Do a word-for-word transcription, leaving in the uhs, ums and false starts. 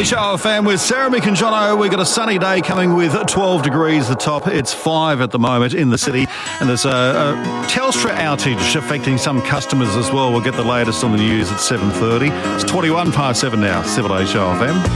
A Show F M with Sarah, Mick and Jono. We've got a sunny day coming with twelve degrees the top. It's five at the moment in the city. And there's a, a Telstra outage affecting some customers as well. We'll get the latest on the news at seven thirty. It's twenty-one past seven now. Civil A Show F M.